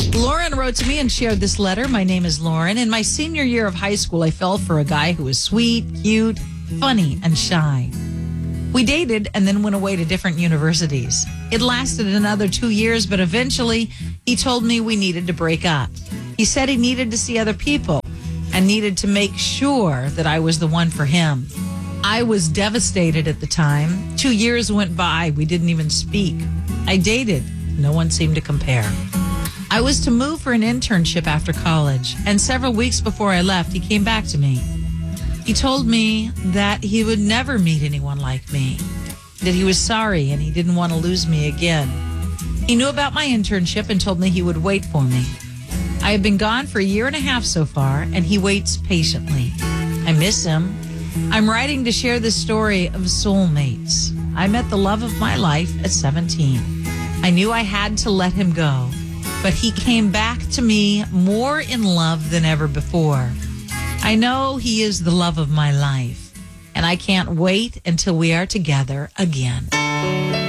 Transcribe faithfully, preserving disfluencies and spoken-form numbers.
Lauren wrote to me and shared this letter. My name is Lauren. In my senior year of high school, I fell for a guy who was sweet, cute, funny, and shy. We dated and then went away to different universities. It lasted another two years, but eventually he told me we needed to break up. He said he needed to see other people and needed to make sure that I was the one for him. I was devastated at the time. Two years went by. We didn't even speak. I dated. No one seemed to compare. I was to move for an internship after college, and several weeks before I left, he came back to me. He told me that he would never meet anyone like me, that he was sorry and he didn't want to lose me again. He knew about my internship and told me he would wait for me. I have been gone for a year and a half so far, and he waits patiently. I miss him. I'm writing to share the story of soulmates. I met the love of my life at seventeen. I knew I had to let him go, but he came back to me more in love than ever before. I know he is the love of my life, and I can't wait until we are together again.